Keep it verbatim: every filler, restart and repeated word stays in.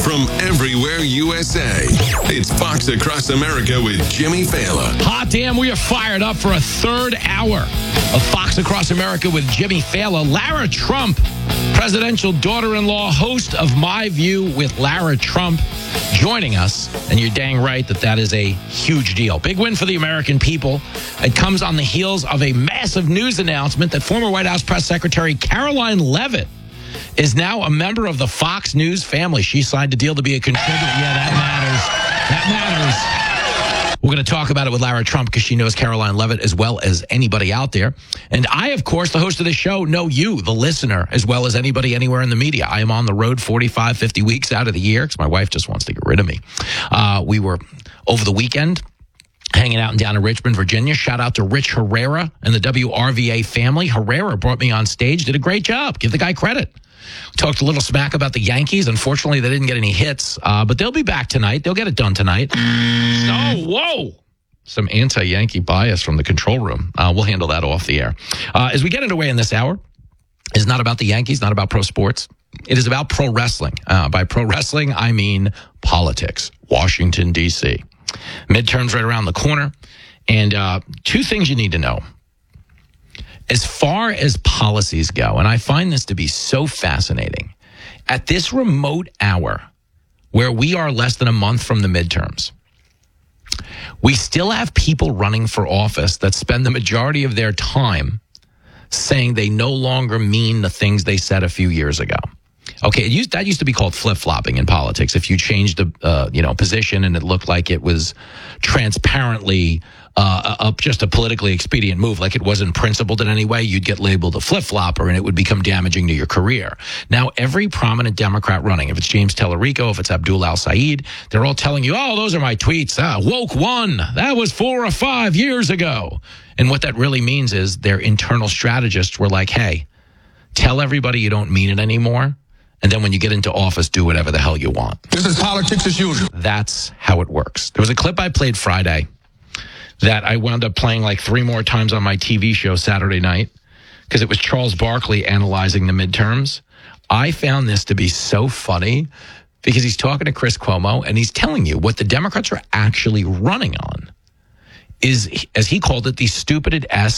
from everywhere U S A. It's Fox Across America with Jimmy Fallon. Hot damn, we are fired up for a third hour of Fox Across America with Jimmy Fallon. Lara Trump, presidential daughter-in-law, host of My View with Lara Trump, joining us. And you're dang right that that is a huge deal. Big win for the American people. It comes on the heels of a massive news announcement that former White House Press Secretary Karoline Leavitt is now a member of the Fox News family. She signed a deal to be a contributor. Yeah, that matters. That matters. We're going to talk about it with Lara Trump because she knows Karoline Leavitt as well as anybody out there. And I, of course, the host of the show, know you, the listener, as well as anybody anywhere in the media. I am on the road forty-five, fifty weeks out of the year because my wife just wants to get rid of me. Uh, we were over the weekend hanging out and down in Richmond, Virginia. Shout out to Rich Herrera and the W R V A family. Herrera brought me on stage, did a great job. Give the guy credit. Talked a little smack about the Yankees. Unfortunately, they didn't get any hits, uh, but they'll be back tonight. They'll get it done tonight. Oh, whoa. Some anti-Yankee bias from the control room. Uh, we'll handle that off the air. Uh, as we get underway in this hour, it's not about the Yankees, not about pro sports. It is about pro wrestling. Uh, by pro wrestling, I mean politics. Washington, D C Midterms right around the corner. And uh, two things you need to know. As far as policies go, and I find this to be so fascinating, at this remote hour where we are less than a month from the midterms, we still have people running for office that spend the majority of their time saying they no longer mean the things they said a few years ago. Okay, it used, that used to be called flip-flopping in politics. If you changed a uh, you know position and it looked like it was transparently uh, a, just a politically expedient move, like it wasn't principled in any way, you'd get labeled a flip-flopper and it would become damaging to your career. Now, every prominent Democrat running, if it's James Tellerico, if it's Abdul Al-Sayed, they're all telling you, oh, those are my tweets. Ah, woke one. That was four or five years ago. And what that really means is their internal strategists were like, hey, tell everybody you don't mean it anymore. And then when you get into office, do whatever the hell you want. This is politics as usual. That's how it works. There was a clip I played Friday that I wound up playing like three more times on my T V show Saturday night because it was Charles Barkley analyzing the midterms. I found this to be so funny because he's talking to Chris Cuomo and he's telling you what the Democrats are actually running on is, as he called it, the stupid S